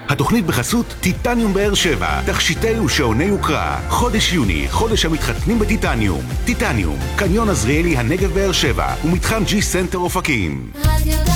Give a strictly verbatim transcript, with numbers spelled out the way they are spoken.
התוכנית בחסות טיטניום באר שבע, תכשיטי ושעוני יוקרה. חודש יוני, חודש המתחתנים בטיטניום. טיטניום, קניון עזריאלי הנגב באר שבע, ומתחם ג'י סנטר אופקים.